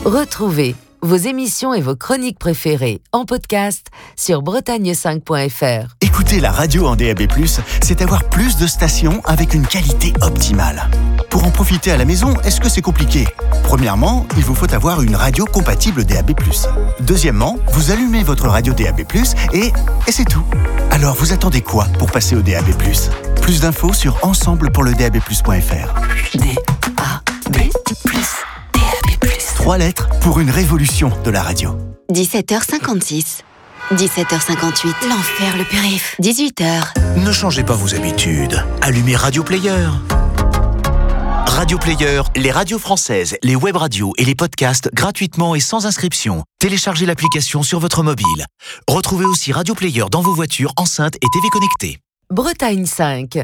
Retrouvez vos émissions et vos chroniques préférées en podcast sur bretagne5.fr. Écouter la radio en DAB+, c'est avoir plus de stations avec une qualité optimale. Pour en profiter à la maison, est-ce que c'est compliqué ? Premièrement, il vous faut avoir une radio compatible DAB+. Deuxièmement, vous allumez votre radio DAB+, et c'est tout. Alors vous attendez quoi pour passer au DAB+? Plus d'infos sur ensemblepourledab+.fr. DAB+. 3 lettres pour une révolution de la radio. 17h56. 17h58. L'enfer, le périph'. 18h. Ne changez pas vos habitudes. Allumez Radio Player. Radio Player, les radios françaises, les web radios et les podcasts gratuitement et sans inscription. Téléchargez l'application sur votre mobile. Retrouvez aussi Radio Player dans vos voitures, enceintes et TV connectées. Bretagne 5.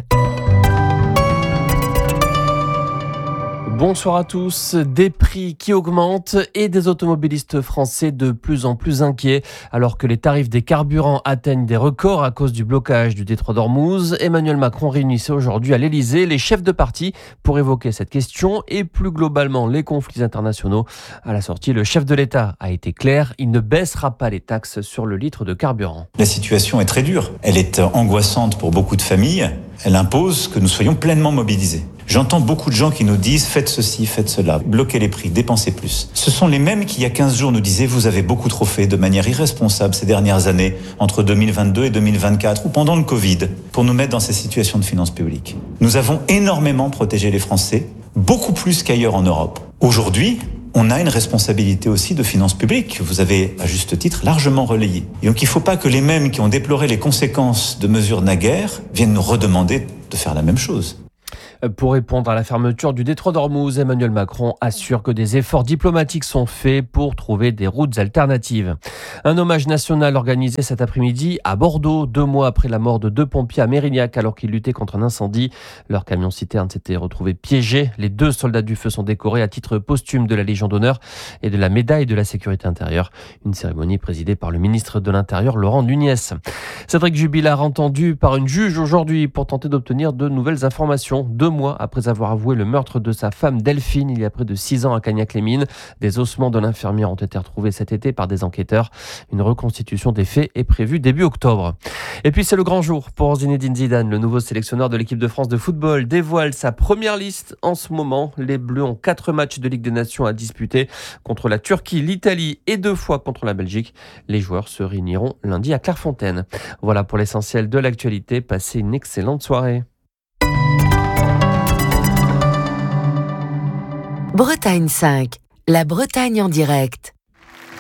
Bonsoir à tous. Des prix qui augmentent et des automobilistes français de plus en plus inquiets. Alors que les tarifs des carburants atteignent des records à cause du blocage du détroit d'Ormuz, Emmanuel Macron réunissait aujourd'hui à l'Elysée les chefs de parti pour évoquer cette question et plus globalement les conflits internationaux. À la sortie, le chef de l'État a été clair, il ne baissera pas les taxes sur le litre de carburant. La situation est très dure. Elle est angoissante pour beaucoup de familles. Elle impose que nous soyons pleinement mobilisés. J'entends beaucoup de gens qui nous disent « faites ceci, faites cela, bloquez les prix, dépensez plus ». Ce sont les mêmes qui, il y a 15 jours, nous disaient « vous avez beaucoup trop fait de manière irresponsable ces dernières années, entre 2022 et 2024 ou pendant le Covid, pour nous mettre dans ces situations de finances publiques ». Nous avons énormément protégé les Français, beaucoup plus qu'ailleurs en Europe. Aujourd'hui, on a une responsabilité aussi de finances publiques, que vous avez, à juste titre, largement relayée. Et donc il ne faut pas que les mêmes qui ont déploré les conséquences de mesures naguère viennent nous redemander de faire la même chose. Pour répondre à la fermeture du détroit d'Ormuz, Emmanuel Macron assure que des efforts diplomatiques sont faits pour trouver des routes alternatives. Un hommage national organisé cet après-midi à Bordeaux, 2 mois après la mort de 2 pompiers à Mérignac alors qu'ils luttaient contre un incendie. Leur camion-citerne s'était retrouvé piégé. Les 2 soldats du feu sont décorés à titre posthume de la Légion d'honneur et de la médaille de la sécurité intérieure. Une cérémonie présidée par le ministre de l'Intérieur, Laurent Nunez. Cédric Jubilard entendu par une juge aujourd'hui pour tenter d'obtenir de nouvelles informations. 2 mois après avoir avoué le meurtre de sa femme Delphine il y a près de 6 ans à Cagnac-les-Mines. Des ossements de l'infirmière ont été retrouvés cet été par des enquêteurs. Une reconstitution des faits est prévue début octobre. Et puis c'est le grand jour pour Zinedine Zidane. Le nouveau sélectionneur de l'équipe de France de football dévoile sa première liste en ce moment. Les Bleus ont 4 matchs de Ligue des Nations à disputer contre la Turquie, l'Italie et 2 fois contre la Belgique. Les joueurs se réuniront lundi à Clairefontaine. Voilà pour l'essentiel de l'actualité. Passez une excellente soirée. Bretagne 5, la Bretagne en direct.